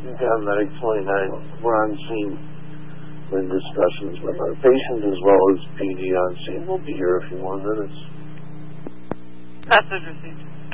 Paramedic 29. We're on scene in discussions with our patient as well as PD on scene. We'll be here a few more minutes. Message received.